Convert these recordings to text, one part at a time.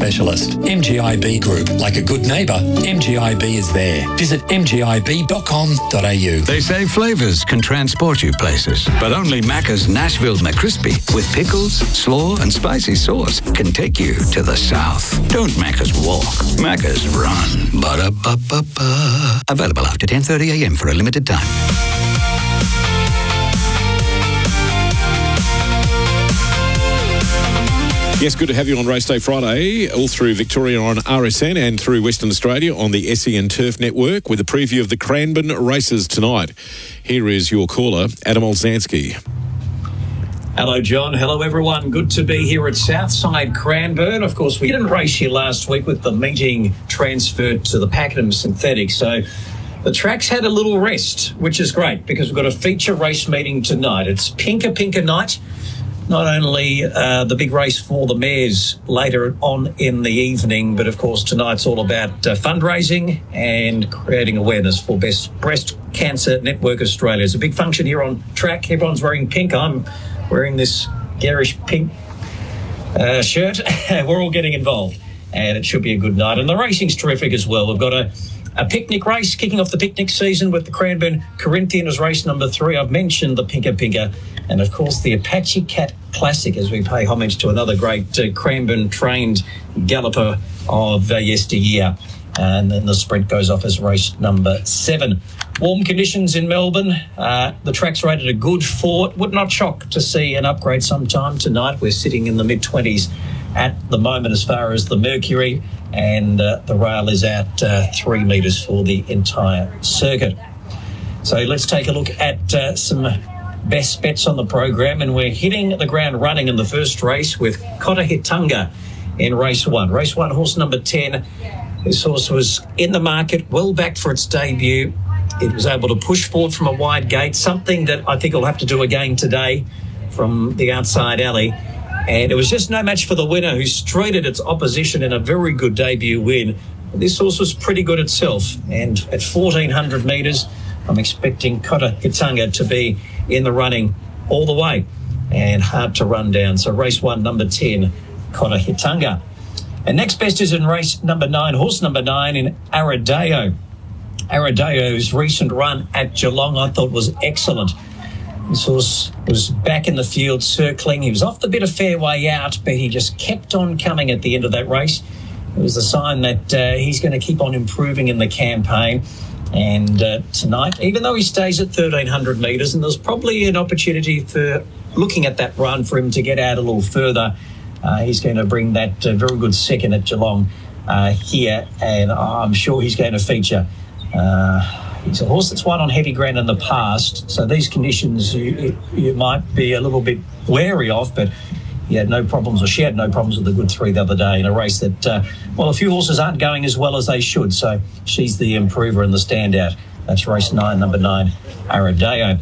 specialist. MGIB Group. Like a good neighbour, MGIB is there. Visit mgib.com.au. They say flavours can transport you places, but only Macca's Nashville McCrispy with pickles, slaw and spicy sauce can take you to the south. Don't Macca's walk, Macca's run. Ba-da-ba-ba-ba. Available after 10:30 a.m. for a limited time. Yes, good to have you on Race Day Friday, all through Victoria on RSN and through Western Australia on the SEN Turf Network with a preview of the Cranbourne races tonight. Here is your caller, Adam Olzanski. Hello, John. Hello, everyone. Good to be here at Southside Cranbourne. Of course, we didn't race here last week with the meeting transferred to the Pakenham Synthetic, so the track's had a little rest, which is great because we've got a feature race meeting tonight. It's Pinker night. Not only the big race for the mares later on in the evening, but of course tonight's all about fundraising and creating awareness for Breast Cancer Network Australia. It's a big function here on track. Everyone's wearing pink. I'm wearing this garish pink shirt. We're all getting involved and it should be a good night. And the racing's terrific as well. We've got a picnic race kicking off the picnic season with the Cranbourne Corinthian as race number 3. I've mentioned the Pinker. And, of course, the Apache Cat Classic as we pay homage to another great Cranbourne-trained galloper of yesteryear. And then the sprint goes off as race number 7. Warm conditions in Melbourne. The track's rated a good 4. Would not shock to see an upgrade sometime tonight. We're sitting in the mid-20s at the moment as far as the mercury. And the rail is at 3 metres for the entire circuit. So let's take a look at some best bets on the program, and we're hitting the ground running in the first race with Kotahitanga in race 1. Race 1, horse number 10. This horse was in the market, well back for its debut. It was able to push forward from a wide gate, something that I think it'll have to do again today from the outside alley. And it was just no match for the winner, who streeted its opposition in a very good debut win. This horse was pretty good itself, and at 1,400 metres, I'm expecting Kotahitanga to be in the running all the way and hard to run down. So race 1, number 10, Kotahitanga. And next best is in race number 9, horse number 9 in Aradeo. Aradeo's recent run at Geelong I thought was excellent. This horse was back in the field circling. He was off the bit of fairway out, but he just kept on coming at the end of that race. It was a sign that he's going to keep on improving in the campaign. And tonight, even though he stays at 1,300 metres, and there's probably an opportunity for looking at that run for him to get out a little further, he's going to bring that very good second at Geelong here, and I'm sure he's going to feature. He's a horse that's won on heavy ground in the past, so these conditions you might be a little bit wary of, but he had no problems, or she had no problems with the good 3 the other day in a race that, a few horses aren't going as well as they should, so she's the improver and the standout. That's race 9, number 9, Aradeo.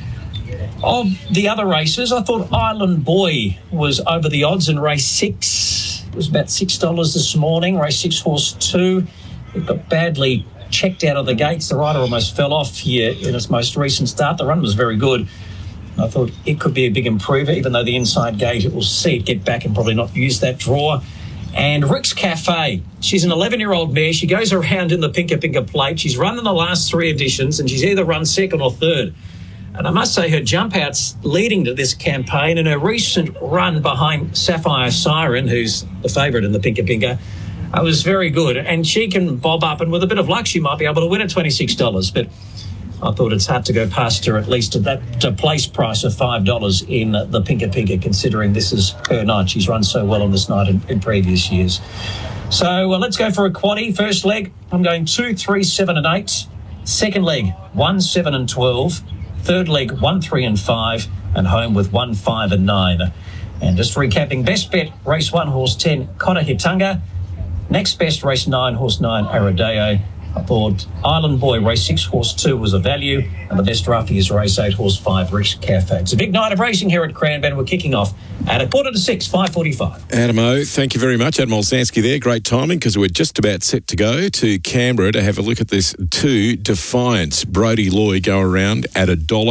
Of the other races, I thought Island Boy was over the odds in race 6. It was about $6 this morning. Race 6, horse 2. It got badly checked out of the gates. The rider almost fell off here in its most recent start. The run was very good. I thought it could be a big improver, even though the inside gate, it will see it get back and probably not use that draw. And Rick's Cafe, she's an 11-year-old mare. She goes around in the Pinker plate. She's run in the last 3 editions, and she's either run second or third. And I must say her jump outs leading to this campaign, and her recent run behind Sapphire Siren, who's the favourite in the Pinker, was very good. And she can bob up, and with a bit of luck, she might be able to win at $26. But I thought it's hard to go past her, at least at that place price of $5 in the Pinker, considering this is her night. She's run so well on this night in previous years. So let's go for a quaddie. First leg, I'm going 2, 3, 7 and 8. Second leg, 1, 7 and 12. Third leg, 1, 3 and 5. And home with 1, 5 and 9. And just recapping, best bet, race 1, horse 10, Kotahitanga. Next best, race 9, horse 9, Aradeo. I thought Island Boy, race 6, horse 2 was a value, and the best roughie is race 8, horse 5, Rick's Cafe. It's a big night of racing here at Cranbourne. We're kicking off at 5:45, 5:45. Adamo, thank you very much. Adam Olzanski there. Great timing because we're just about set to go to Canberra to have a look at this 2 Defiance Brody Loy go around at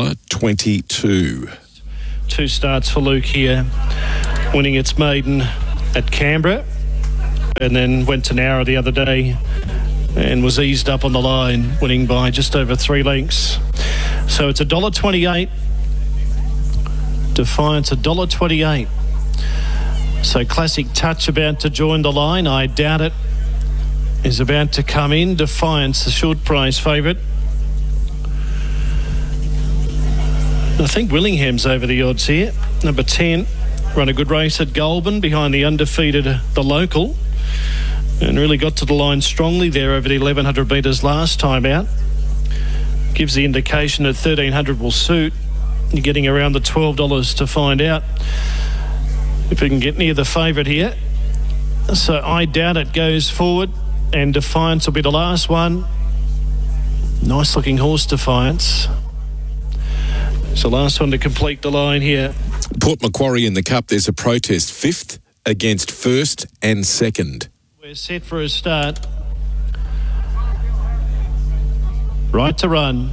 $1.22. 2 starts for Luke here, winning its maiden at Canberra. and then went to Nowra the other day and was eased up on the line, winning by just over 3 lengths. So it's $1.28. Defiance $1.28. So Classic Touch about to join the line. I Doubt It is about to come in. Defiance, the short price favourite. I think Willingham's over the odds here. Number 10, run a good race at Goulburn behind the undefeated The Local, and really got to the line strongly there over the 1100 metres last time out. Gives the indication that 1300 will suit. You're getting around the $12 to find out if we can get near the favourite here. So I Doubt It goes forward, and Defiance will be the last one. Nice looking horse, Defiance. It's the last one to complete the line here. Port Macquarie in the Cup, there's a protest. 5th against 1st and 2nd. We're set for a start. Right to run.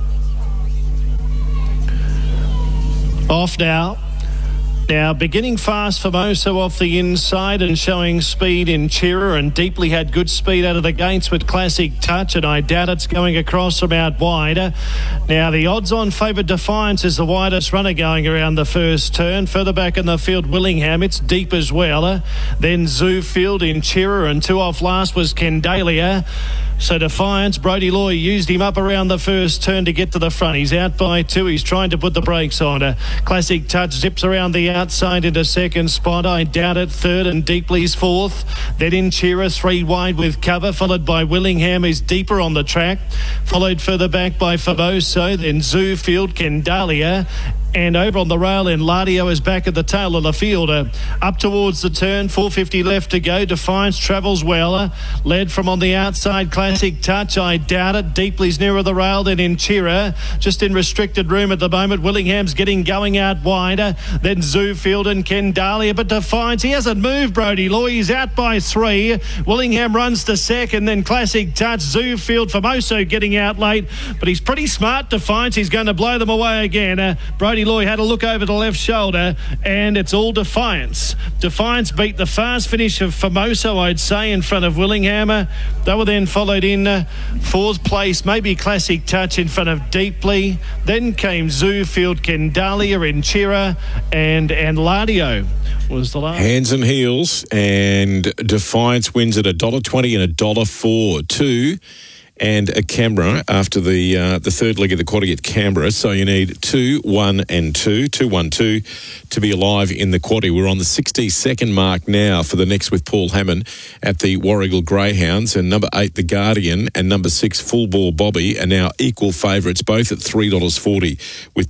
Off now. Now, beginning fast, Formoso off the inside and showing speed in Chira, and Deeply had good speed out of the gates with Classic Touch, and I Doubt It's going across from out wide. Now, the odds-on favourite Defiance is the widest runner going around the first turn. Further back in the field, Willingham, it's deep as well. Then Zoofield in Chira, and 2 off last was Kendalia. So Defiance, Brody Loy used him up around the first turn to get to the front. He's out by 2. He's trying to put the brakes on. Classic Touch zips around the outside into second spot. I Doubt It third, and Deeply's fourth. Then in Chira, 3 wide with cover, followed by Willingham, who's deeper on the track. Followed further back by Formoso, then Zoofield, Kendalia. And over on the rail, and Ladio is back at the tail of the field. Up towards the turn, 450 left to go. Defiance travels well. Led from on the outside, Classic Touch. I Doubt It. Deeply's nearer the rail than in Chira. Just in restricted room at the moment. Willingham's getting going out wide. Then Zoofield and Kendalia. But Defiance, he hasn't moved, Brody Loy. He's out by 3. Willingham runs to second. Then Classic Touch. Zoofield, Formoso getting out late. But he's pretty smart, Defiance. He's going to blow them away again. Brody Loy had a look over the left shoulder, and it's all Defiance. Defiance beat the fast finish of Formoso, I'd say, in front of Willingham. They were then followed in 4th place, maybe Classic Touch in front of Deeply. Then came Zoofield, Kendalia in Chira, and Ladio was the last. Hands and heels, and Defiance wins at $1.20 and $1.04. 2 and a Canberra after the third leg of the quaddy at Canberra. So you need 2, 1 and 2, 2, 1, 2 to be alive in the quaddy. We're on the 62nd mark now for the next with Paul Hammond at the Warragul Greyhounds, and number 8, The Guardian, and number 6, Full Ball Bobby are now equal favourites, both at $3.40 with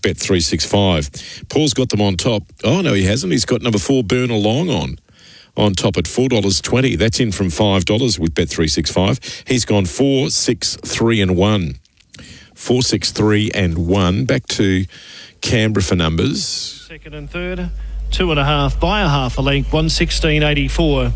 Bet365. Paul's got them on top. Oh, no, he hasn't. He's got number 4, Burn Along on top at $4.20. That's in from $5 with Bet365. He's gone 4, 6, 3 and 1. 4, 6, 3 and 1. Back to Canberra for numbers. Second and third, 2.5 by a half a length, 1:16.84.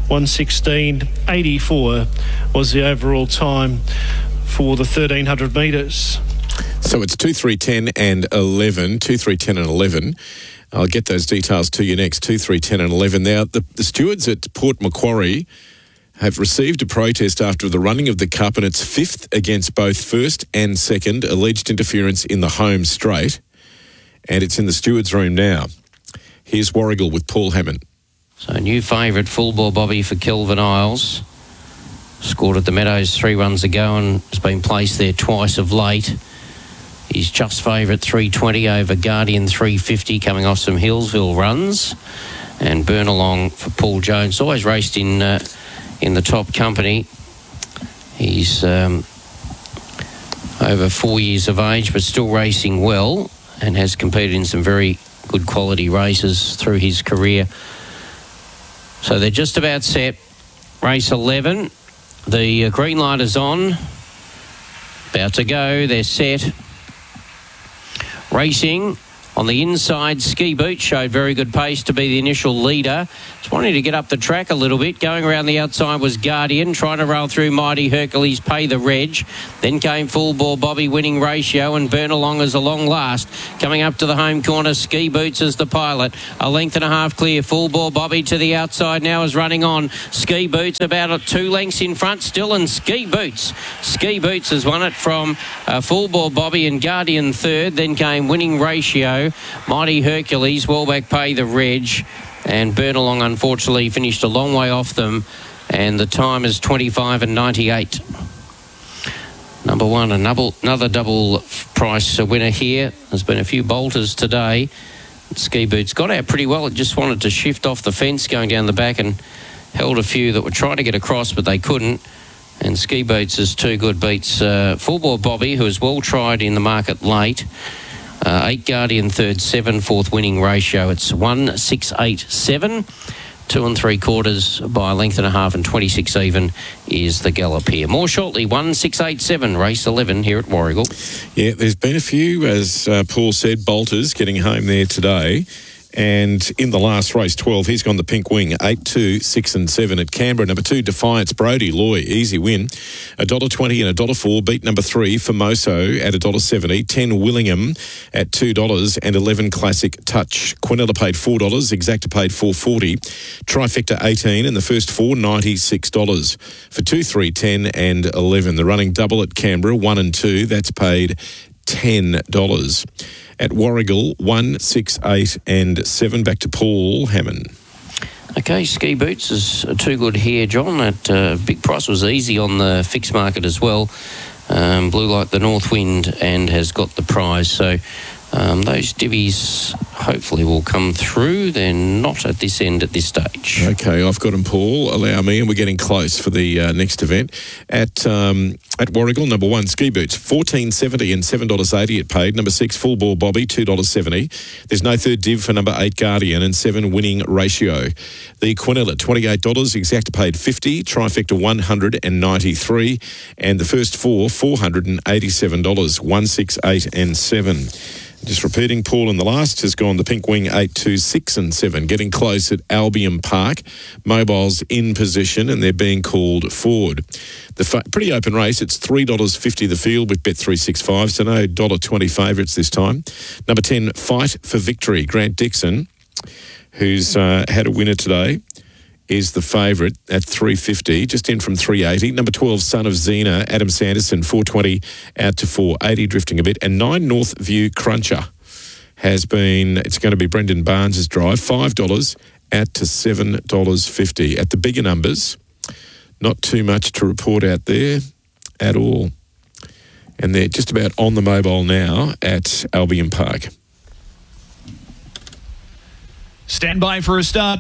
1:16.84 was the overall time for the 1300 metres. So it's 2, 3, 10 and 11. 2, 3, 10 and 11. I'll get those details to you next. 2, 3, 10 and 11. Now, the stewards at Port Macquarie have received a protest after the running of the Cup, and it's 5th against both 1st and 2nd, alleged interference in the home straight. And it's in the stewards' room now. Here's Warragul with Paul Hammond. So new favourite, Full Ball Bobby for Kelvin Isles. Scored at the Meadows 3 runs ago and has been placed there twice of late. He's just favourite, 320 over Guardian, 350, coming off some Hillsville runs. And Burn Along for Paul Jones. Always raced in the top company. He's over 4 years of age, but still racing well, and has competed in some very good quality races through his career. So they're just about set. Race 11. The green light is on. About to go. They're set. Racing On the inside, Ski Boot showed very good pace to be the initial leader. Just wanting to get up the track a little bit. Going around the outside was Guardian, trying to roll through Mighty Hercules, Pay the Reg. Then came Full Bore Bobby, Winning Ratio, and Burn Along as a long last. Coming up to the home corner, Ski Boots as the pilot. A length and a half clear. Full Bore Bobby to the outside now is running on. Ski Boots about 2 lengths in front still, and Ski Boots has won it from Full Bore Bobby and Guardian third. Then came Winning Ratio, Mighty Hercules, Wellback Pay the Reg, and Burn Along unfortunately finished a long way off them, and the time is 25:98. Number one, another double price winner here. There's been a few bolters today. Ski Boots got out pretty well. It just wanted to shift off the fence going down the back and held a few that were trying to get across, but they couldn't. And Ski Boots is too good, beats Full Bore Bobby, who is well tried in the market late. 8 Guardian third, 7 fourth, Winning Ratio. It's 1-6-8-7. 2 3/4 by a length and a half, and 26 even is the gallop here. More shortly, 1-6-8-7, race 11 here at Warragul. Yeah, there's been a few, as Paul said, bolters getting home there today. And in the last race, 12, he's gone the pink wing, 8, 2, 6 and 7 at Canberra. Number 2, Defiance, Brody Loy, easy win. $1.20 and $1.04, beat number 3, Formoso at $1.70. 10, Willingham at $2, and 11, Classic Touch. Quinella paid $4, Exacta paid $4.40. Trifecta 18, and the first 4, $96. For 2, 3, 10 and 11. The running double at Canberra, 1 and 2, that's paid $10. At Warragul, 1, 6, 8 and 7. Back to Paul Hammond. Okay, Ski Boots is too good here, John. That big price was easy on the fixed market as well. Blew like the north wind and has got the prize. So those divvies hopefully will come through. They're not at this end at this stage. Okay, I've got them, Paul. Allow me, and we're getting close for the next event. At Warragul, number 1, Ski Boots, $14.70 and $7.80 it paid. Number 6, Full Bore Bobby, $2.70. There's no third div for number 8, Guardian, and 7, Winning Ratio. The Quinella, $28, Exacta paid $50, Trifecta $193, and the first 4, $487, 1, 6, 8 and 7. Just repeating, Paul in the last has gone the pink wing, 8, 2, 6 and 7. Getting close at Albion Park. Mobiles in position, and they're being called forward. The pretty open race. It's $3.50 the field with Bet365, so no $1.20 favourites this time. Number 10, Fight for Victory. Grant Dixon, who's had a winner today, is the favourite at $3.50, just in from $3.80. Number 12, Son of Xena, Adam Sanderson, $4.20 out to $4.80, drifting a bit. And 9, Northview Cruncher it's going to be Brendan Barnes' drive, $5 out to $7.50. At the bigger numbers, not too much to report out there at all. And they're just about on the mobile now at Albion Park. Stand by for a start.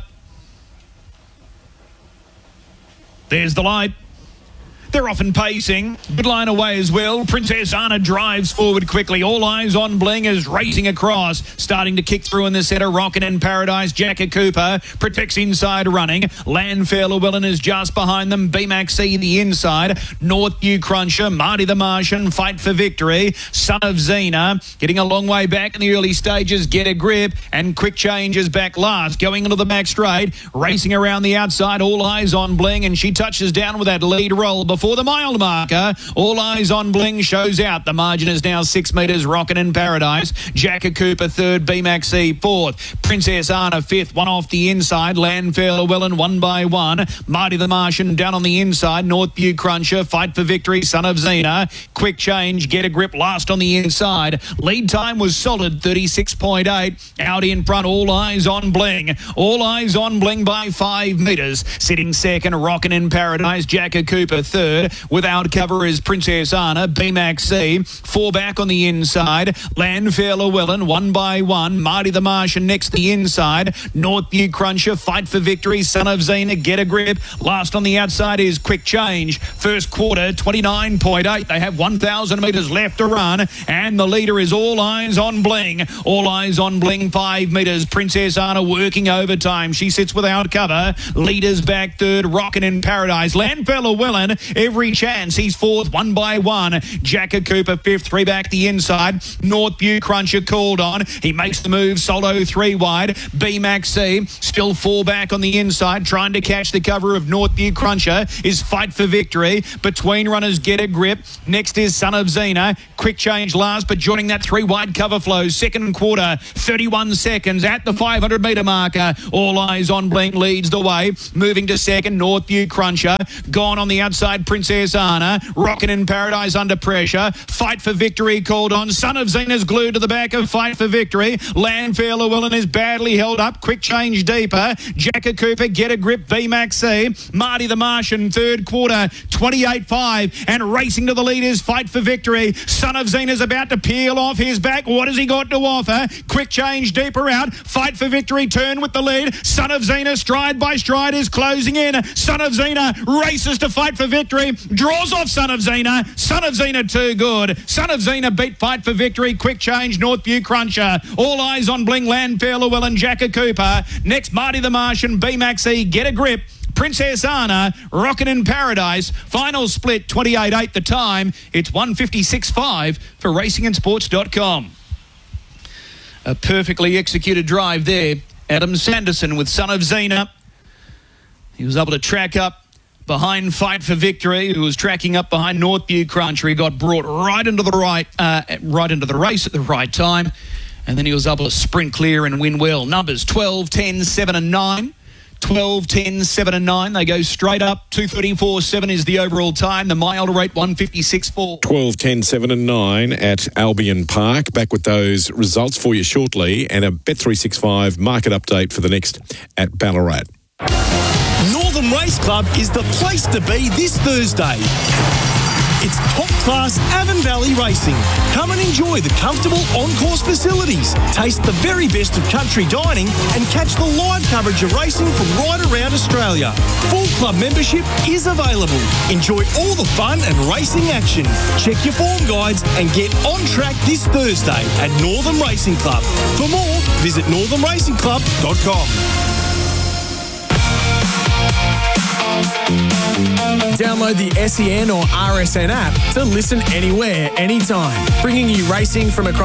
There's the light. They're off and pacing. Good line away as well. Princess Anna drives forward quickly. All eyes on Bling is racing across. Starting to kick through in the centre. Rockin' in Paradise. Jacka Cooper protects inside running. Landfair Llewellyn is just behind them. B-Max C the inside. Northview Cruncher. Marty the Martian. Fight for Victory. Son of Xena getting a long way back in the early stages. Get a Grip. And Quick Change is back last. Going into the back straight. Racing around the outside. All eyes on Bling. And she touches down with that lead roll before the mile marker. All eyes on Bling shows out. The margin is now 6 metres. Rockin' in Paradise. Jacka Cooper third. B-Max C fourth. Princess Anna fifth. One off the inside. Landfair Llewellyn 1 by 1. Marty the Martian down on the inside. Northview Cruncher. Fight for Victory. Son of Xena. Quick Change. Get a Grip last on the inside. Lead time was solid. 36.8. Out in front. All eyes on Bling. All eyes on Bling by 5 metres. Sitting second. Rockin' in Paradise. Jacka Cooper third. Without cover is Princess Anna. B-Max C. 4 back on the inside. Landfair Llewellyn 1 by 1. Marty the Martian next the inside. Northview Cruncher. Fight for Victory. Son of Xena. Get a Grip. Last on the outside is Quick Change. First quarter 29.8. They have 1,000 metres left to run, and the leader is All Eyes on Bling. All Eyes on Bling 5 metres. Princess Anna working overtime. She sits without cover. Leaders back third. Rockin' in Paradise. Landfair Llewellyn every chance. He's fourth, 1 by 1. Jacker Cooper, fifth, 3 back the inside. Northview Cruncher called on. He makes the move, solo 3 wide. B-Max C, still 4 back on the inside, trying to catch the cover of Northview Cruncher, is Fight for Victory. Between runners, Get a Grip. Next is Son of Xena. Quick Change last, but joining that 3 wide cover flow. Second quarter, 31 seconds at the 500 metre marker. All Eyes on Bling leads the way. Moving to second, Northview Cruncher. Gone on the outside, Princess Anna. Rockin' in Paradise under pressure. Fight for Victory called on. Son of Xena's glued to the back of Fight for Victory. Landfair Llewellyn is badly held up. Quick Change deeper. Jacker Cooper, Get a Grip, VMAX C. Marty the Martian, third quarter, 28.5. And racing to the lead is Fight for Victory. Son of Xena's about to peel off his back. What has he got to offer? Quick Change deeper out. Fight for Victory, turn with the lead. Son of Xena, stride by stride, is closing in. Son of Xena races to Fight for Victory. Draws off Son of Xena. Son of Xena too good. Son of Xena beat Fight for Victory. Quick Change, Northview Cruncher. All Eyes on Bling, Landfair Llewellyn, Jacker Cooper. Next, Marty the Martian, B-Max E, Get a Grip. Princess Anna, Rockin' in Paradise. Final split, 28.8 the time. It's 156.5 for racingandsports.com. A perfectly executed drive there. Adam Sanderson with Son of Xena. He was able to track up behind Fight for Victory, who was tracking up behind Northview Cruncher. He got brought right into the race at the right time, and then he was able to sprint clear and win well. Numbers 12, 10, 7 and 9. 12, 10, 7 and 9. They go straight up. 2:34.7 is the overall time. The mile rate 1:56.4. 12, 10, 7 and 9 at Albion Park. Back with those results for you shortly, and a Bet365 market update for the next at Ballarat. Northern Race Club is the place to be this Thursday. It's top-class Avon Valley racing. Come and enjoy the comfortable on-course facilities, taste the very best of country dining, and catch the live coverage of racing from right around Australia. Full club membership is available. Enjoy all the fun and racing action. Check your form guides and get on track this Thursday at Northern Racing Club. For more, visit northernracingclub.com. Download the SEN or RSN app to listen anywhere, anytime, bringing you racing from across